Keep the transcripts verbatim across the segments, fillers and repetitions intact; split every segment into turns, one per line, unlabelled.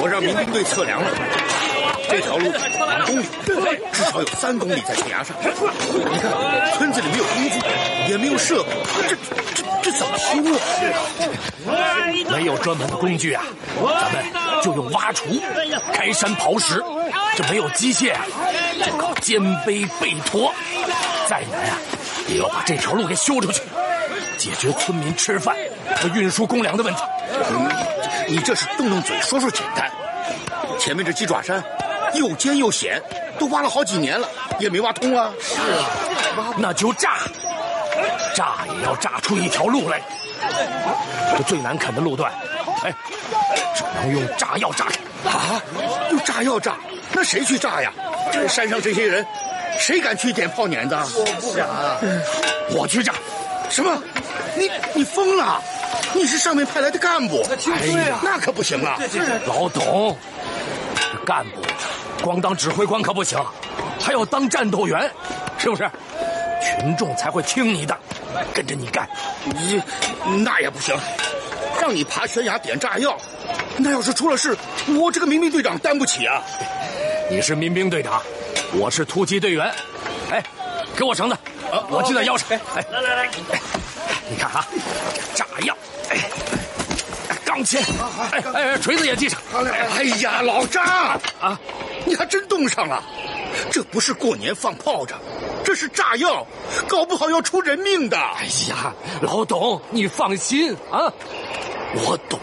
我让民兵队测量了，这条路两公里，至少有三公里在悬崖上。你看，村子里没有工具，也没有设备，这这这怎么修啊？
没有专门的工具啊，咱们就用挖锄、开山刨石。这没有机械啊，就靠肩背背驮。再难啊，也要把这条路给修出去，解决村民吃饭和运输公粮的问题。
嗯，你这是动动嘴说说简单。前面这鸡爪山又尖又险，都挖了好几年了，也没挖通啊。
是啊，那就炸，炸也要炸出一条路来。这最难啃的路段，哎，只能用炸药炸开。
啊，用炸药炸？那谁去炸呀？这山上这些人，谁敢去点炮碾子？
我不敢啊，
我去炸。
什么？你你疯了？你是上面派来的干部？
哎呀，
那可不行啊！
老董，这干部光当指挥官可不行，还要当战斗员，是不是？群众才会听你的，跟着你干。
你那也不行，让你爬悬崖点炸药，那要是出了事，我这个民兵队长担不起啊！
你是民兵队长，我是突击队员。哎，给我绳子，
啊、
我系在腰上。
哎，
来来来，哎，你看啊，炸药，哎，钢钎，哎哎，锤子也系上。
哎呀，老张啊，你还真冻上了。这不是过年放炮仗，这是炸药，搞不好要出人命的。
哎呀，老董，你放心啊，我懂。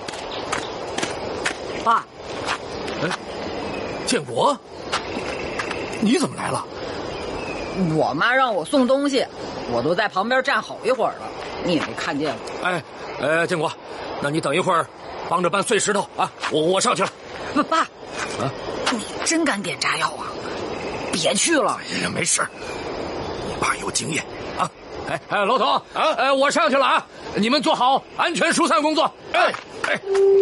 爸，
哎，建国，你怎么来了？
我妈让我送东西，我都在旁边站好一会儿了，你也没看见我。
哎，呃，建国，那你等一会儿，帮着搬碎石头啊，我我上去了。
不，爸，
啊，
你真敢点炸药啊？别去了。
哎呀，没事，你爸有经验啊。哎哎，老董
啊，
哎，我上去了啊，你们做好安全疏散工作。哎哎，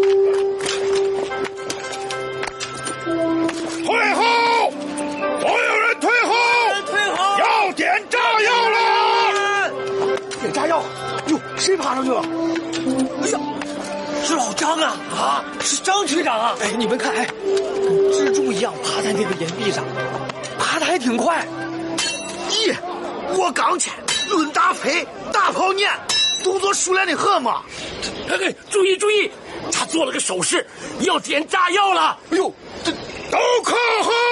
退后！所有人退后！
退后！
要点炸药了！
点炸药！哟，谁爬上去了？哎呀，是老张啊！啊，是张局长啊！哎，你们看，哎，跟蜘蛛一样爬在那个岩壁上，爬得还挺快。
咦，我刚去论大飞大炮念，动作熟练的很嘛。
哎，注意注意，他做了个手势，要点炸药了。
哎呦，这都靠后！